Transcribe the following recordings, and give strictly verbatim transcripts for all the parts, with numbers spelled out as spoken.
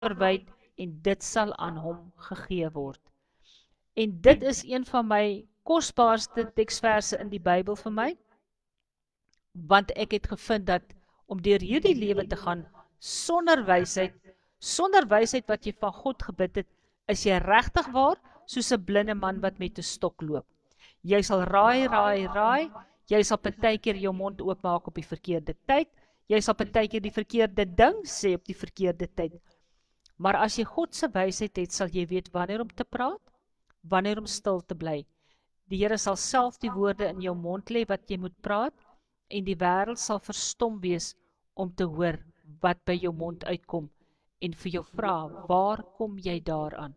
verwyd en dit sal aan hom gegee word. En dit is een van my kosbaarste teksverse in die Bybel vir my, want ek het gevind dat om deur hierdie lewe te gaan sonder wysheid, sonder wysheid wat jy van God gebid het, is jy regtig waar soos 'n blinde man wat met 'n stok loop. Jy sal raai, raai, raai, jy sal partykeer jou mond oopmaak op die verkeerde tyd, jy sal partykeer die verkeerde ding sê op die verkeerde tyd. Maar as jy God se wysheid het, sal jy weet wanneer om te praat, wanneer om stil te bly. Die Here sal self die woorde in jou mond lê wat jy moet praat, en die wêreld sal verstom wees om te hoor wat by jou mond uitkom, en vir jou vra, waar kom jy daaraan?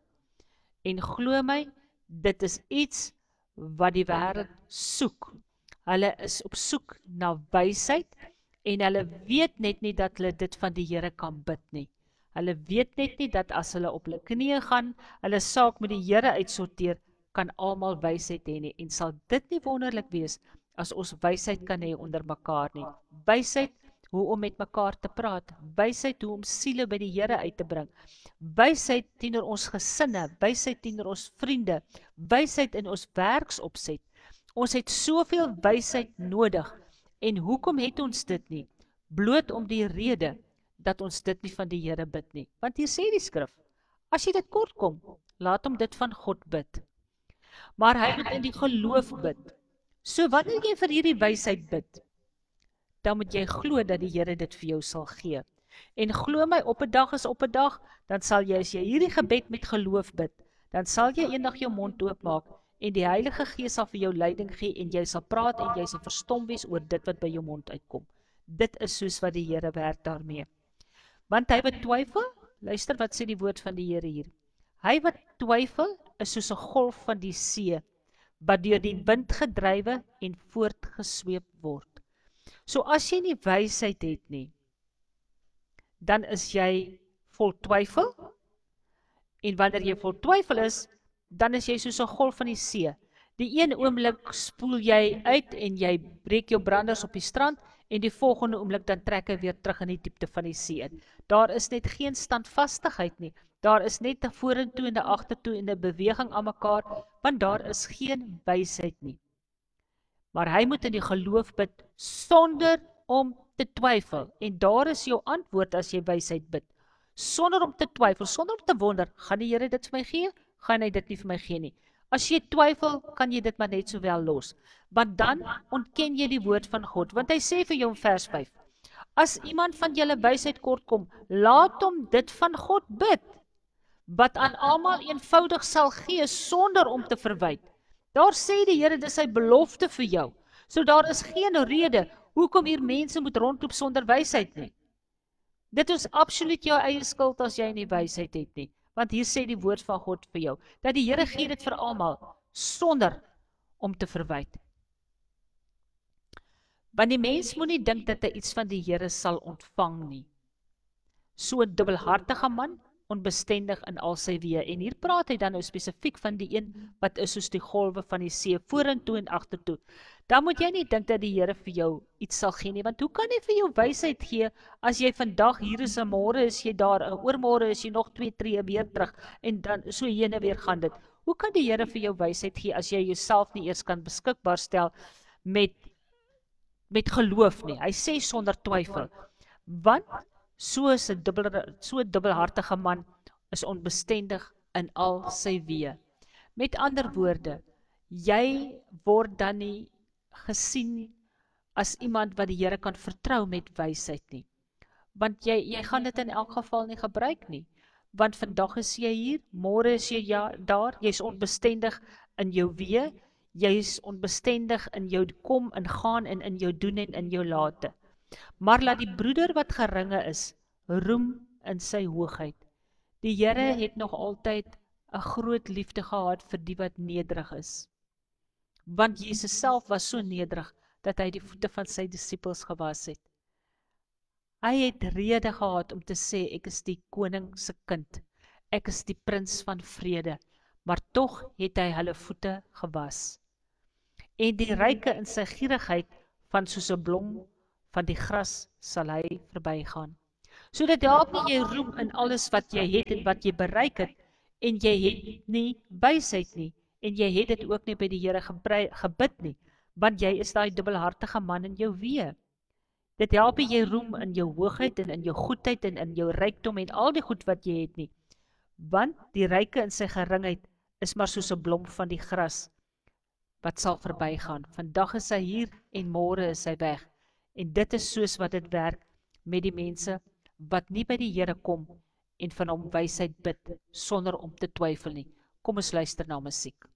En glo my, dit is iets wat die wêreld soek. Hulle is op soek na wysheid, en hulle weet net nie dat hulle dit van die Here kan bid nie. Hulle weet net nie dat as hulle op hulle knieë gaan, hulle saak met die Here uitsorteer, kan almal wysheid hê nie. En sal dit nie wonderlik wees, as ons wysheid kan hê onder mekaar nie. Wysheid hoe om met mekaar te praat, wysheid hoe om siele by die Here uit te bring, wysheid teenoor ons gesinne, wysheid teenoor ons vriende, wysheid in ons werksopset. Ons het soveel wysheid nodig, en hoekom het ons dit nie? Bloot om die rede, dat ons dit nie van die Here bid nie. Want hier sê die skrif, as jy dit kort kom, laat hom dit van God bid. Maar hy moet in die geloof bid. So wanneer jy vir hierdie wysheid bid, dan moet jy glo dat die Here dit vir jou sal gee. En glo my, op 'n dag is op 'n dag, dan sal jy, as jy hierdie gebed met geloof bid, dan sal jy eendag jou mond oopmaak, en die Heilige Gees sal vir jou leiding gee, en jy sal praat, en jy sal verstom wees oor dit wat by jou mond uitkom. Dit is soos wat die Here werk daarmee. Want hy wat twyfel, luister wat sê die woord van die Here hier, hy wat twyfel is soos 'n golf van die see, wat deur die wind gedrywe en voortgesweep word. So as jy nie wysheid het nie, dan is jy vol twyfel, en wanneer jy vol twyfel is, dan is jy soos 'n golf van die see. Die een oomblik spoel jy uit en jy breek jou branders op die strand, en die volgende oomblik dan trek hy weer terug in die diepte van die see in. Daar is net geen standvastigheid nie. Daar is net 'n vorentoe en 'n agtertoe en 'n beweging aan mekaar, want daar is geen wysheid nie. Maar hy moet in die geloof bid sonder om te twyfel. En daar is jou antwoord as jy wysheid bid. Sonder om te twyfel, sonder om te wonder, gaan die Here dit vir my gee? Gaan hy dit nie vir my gee nie? As jy twyfel, kan jy dit maar net sowel los. Want dan ontken jy die woord van God. Want hy sê vir jou in vers vyf, as iemand van julle wysheid kort kom, laat hom dit van God bid, wat aan almal eenvoudig sal gee, sonder om te verwyd. Daar sê die Here, dis sy belofte vir jou. So daar is geen rede, hoekom hier mense moet rondloop sonder wysheid nie. Dit is absoluut jou eie skuld as jy nie wysheid het nie. Want hier sê die woord van God vir jou, dat die Here gee dit vir almal, sonder om te verwyd. Want die mens moet nie dink dat hy iets van die Here sal ontvang nie. So 'n dubbelhartige man, onbestendig in al sy weë. En hier praat hy dan nou spesifiek van die een wat is soos die golwe van die see, vorentoe en agtertoe. Dan moet jy nie dink dat die Here vir jou iets sal gee nie, want hoe kan hy vir jou wysheid gee, as jy vandag hier is en môre is jy daar, en oormôre is jy nog twee tree weer terug, en dan so heen en weer gaan dit. Hoe kan die Here vir jou wysheid gee, as jy jouself nie eers kan beskikbaar stel met, met geloof nie? Hy sê sonder twyfel, want so is 'n dubbel, so 'n dubbelhartige man is onbestendig in al sy weë. Met ander woorde, jy word dan nie gesien as iemand wat die Here kan vertrou met wysheid nie. Want jy, jy gaan dit in elk geval nie gebruik nie. Want vandag is jy hier, môre is jy ja, daar, jy is onbestendig in jou weë, jy is onbestendig in jou kom en gaan en in jou doen en in jou late. Maar laat die broeder wat geringe is, roem in sy hoogheid. Die Here het nog altyd 'n groot liefde gehad vir die wat nederig is. Want Jesus self was so nederig, dat hy die voete van sy disippels gewas het. Hy het rede gehad om te sê, ek is die koning se kind, ek is die prins van vrede, maar tog het hy hulle voete gewas. En die ryke in sy gierigheid van soos 'n blom van die gras sal hy verbygaan. So dit help nie jy roem in alles wat jy het en wat jy bereik het, en jy het nie wysheid nie, en jy het dit ook nie by die Here gebid nie, want jy is daai dubbelhartige man in jou wee. Dit help nie jy roem in jou hoogheid en in jou goedheid en in jou rykdom en al die goed wat jy het nie, want die ryke in sy geringheid is maar soos 'n blom van die gras, wat sal verbygaan. Vandag is hy hier en môre is hy weg. En dit is soos wat dit werk met die mense wat nie by die Here kom en van hom wysheid bid sonder om te twyfel nie. Kom ons luister na musiek.